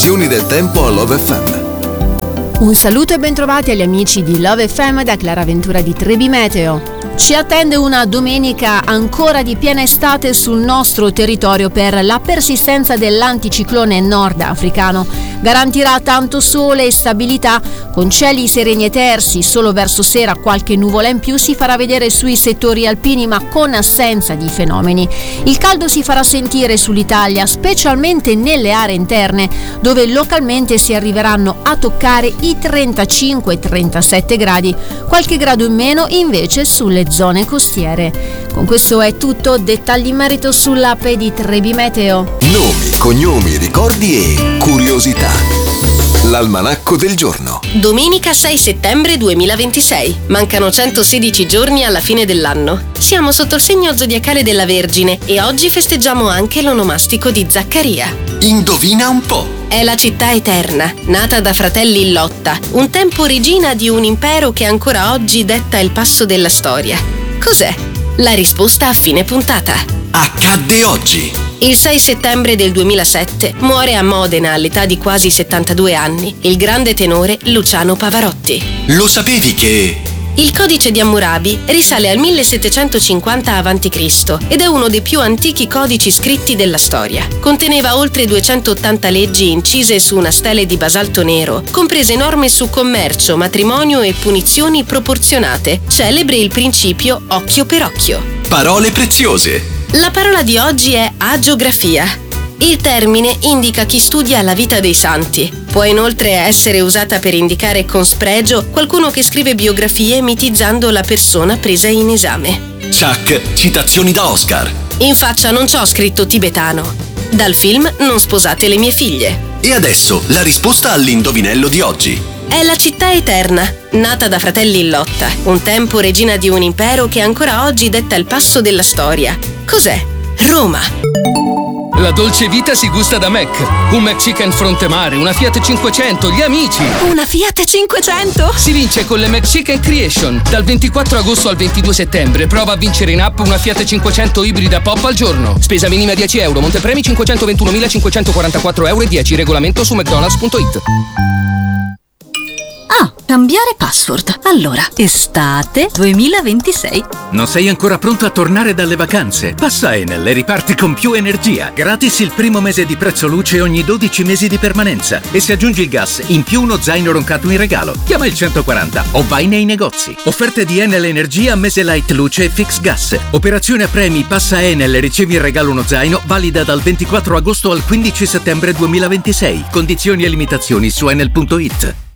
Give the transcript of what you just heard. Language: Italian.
condizioni del tempo a Love FM. Un saluto e bentrovati agli amici di Love FM da Clara Ventura di Trebi Meteo. Ci attende una domenica ancora di piena estate sul nostro territorio per la persistenza dell'anticiclone nordafricano. Garantirà tanto sole e stabilità, con cieli sereni e tersi, solo verso sera qualche nuvola in più si farà vedere sui settori alpini ma con assenza di fenomeni. Il caldo si farà sentire sull'Italia, specialmente nelle aree interne, dove localmente si arriveranno a toccare i 35-37 gradi, qualche grado in meno invece sulle zone costiere. Con questo è tutto, dettagli in merito sull'app di Trebi Meteo. Nomi, cognomi, ricordi e curiosità. L'almanacco del giorno. Domenica 6 settembre 2026. Mancano 116 giorni alla fine dell'anno. Siamo sotto il segno zodiacale della Vergine e oggi festeggiamo anche l'onomastico di Zaccaria. Indovina un po'. È la città eterna, nata da fratelli in lotta, un tempo regina di un impero che ancora oggi detta il passo della storia. Cos'è? La risposta a fine puntata. Accadde oggi. Il 6 settembre del 2007 muore a Modena all'età di quasi 72 anni il grande tenore Luciano Pavarotti. Lo sapevi che... Il codice di Hammurabi risale al 1750 a.C. ed è uno dei più antichi codici scritti della storia. Conteneva oltre 280 leggi incise su una stele di basalto nero, comprese norme su commercio, matrimonio e punizioni proporzionate. Celebre il principio occhio per occhio. Parole preziose. La parola di oggi è agiografia. Il termine indica chi studia la vita dei santi. Può inoltre essere usata per indicare con spregio qualcuno che scrive biografie mitizzando la persona presa in esame. Chuck, citazioni da Oscar. In faccia non c'ho scritto tibetano. Dal film Non sposate le mie figlie. E adesso la risposta all'indovinello di oggi. È la città eterna, nata da fratelli in lotta, un tempo regina di un impero che ancora oggi detta il passo della storia. Cos'è? Roma. La dolce vita si gusta da Mac. Un McChicken fronte mare, una Fiat 500, gli amici. Una Fiat 500? Si vince con le McChicken Creation. Dal 24 agosto al 22 settembre prova a vincere in app una Fiat 500 ibrida pop al giorno. Spesa minima 10 euro, montepremi 521.544 euro e 10. Regolamento su mcdonalds.it. Cambiare password. Allora, estate 2026. Non sei ancora pronto a tornare dalle vacanze? Passa Enel e riparti con più energia. Gratis il primo mese di prezzo luce ogni 12 mesi di permanenza. E se aggiungi il gas, in più uno zaino roncato in regalo. Chiama il 140 o vai nei negozi. Offerte di Enel Energia, mese light luce e fix gas. Operazione a premi, passa Enel e ricevi in regalo uno zaino, valida dal 24 agosto al 15 settembre 2026. Condizioni e limitazioni su enel.it.